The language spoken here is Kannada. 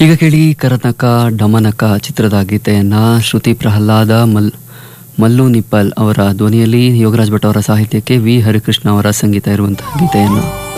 ಈಗ ಕೇಳಿ ಕರನಕ ಡಮನಕ ಚಿತ್ರದ ಗೀತೆಯನ್ನ ಶ್ರುತಿ ಪ್ರಹ್ಲಾದ ಮಲ್ಲು ನಿಪ್ಪಲ್ ಅವರ ಧ್ವನಿಯಲ್ಲಿ ಯೋಗರಾಜ್ ಭಟ್ ಅವರ ಸಾಹಿತ್ಯಕ್ಕೆ ವಿ ಹರಿಕೃಷ್ಣ ಅವರ ಸಂಗೀತ ಇರುವಂತಹ ಗೀತೆಯನ್ನು